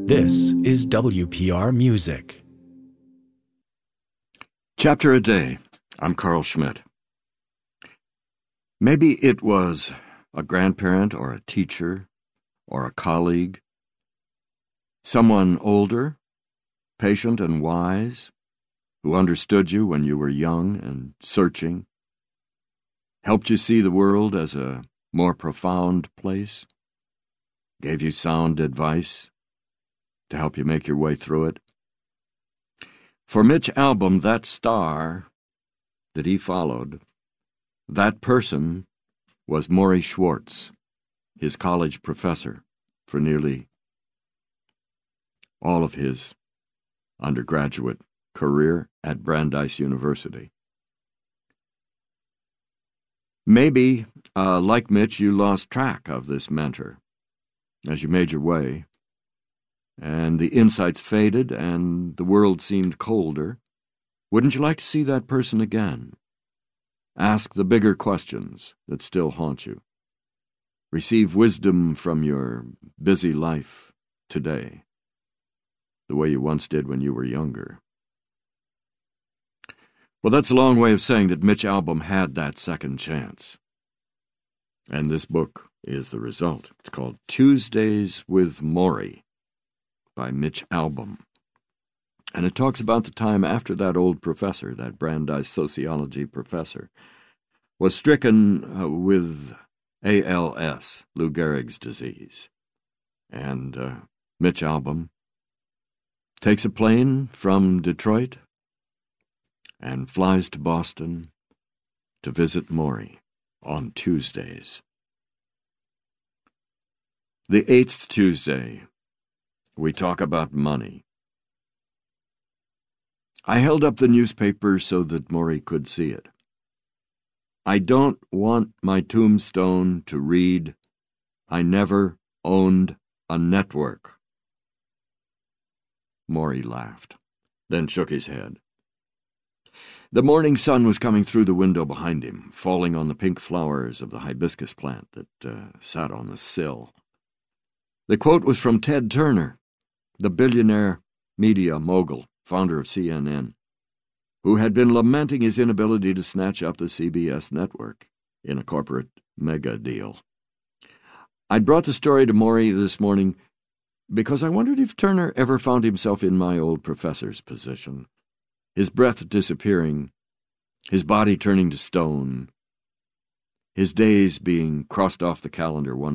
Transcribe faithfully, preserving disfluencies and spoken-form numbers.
This is W P R Music. Chapter a Day. I'm Carl Schmidt. Maybe it was a grandparent or a teacher or a colleague, someone older, patient and wise, who understood you when you were young and searching, helped you see the world as a more profound place, gave you sound advice to help you make your way through it. For Mitch Albom, that star that he followed, that person was Morrie Schwartz, his college professor for nearly all of his undergraduate career at Brandeis University. Maybe, uh, like Mitch, you lost track of this mentor as you made your way, and the insights faded and the world seemed colder. Wouldn't you like to see that person again? Ask the bigger questions that still haunt you. Receive wisdom from your busy life today, the way you once did when you were younger. Well, that's a long way of saying that Mitch Albom had that second chance. And this book is the result. It's called Tuesdays with Morrie by Mitch Albom. And it talks about the time after that old professor, that Brandeis sociology professor, was stricken uh, with A L S, Lou Gehrig's disease. And uh, Mitch Albom takes a plane from Detroit and flies to Boston to visit Morrie on Tuesdays. The eighth Tuesday, we talk about money. I held up the newspaper so that Morrie could see it. I don't want my tombstone to read, "I never owned a network." Morrie laughed, then shook his head. The morning sun was coming through the window behind him, falling on the pink flowers of the hibiscus plant that uh, sat on the sill. The quote was from Ted Turner, the billionaire media mogul, founder of C N N, who had been lamenting his inability to snatch up the C B S network in a corporate mega deal. I'd brought the story to Morrie this morning because I wondered if Turner ever found himself in my old professor's position, his breath disappearing, his body turning to stone, his days being crossed off the calendar one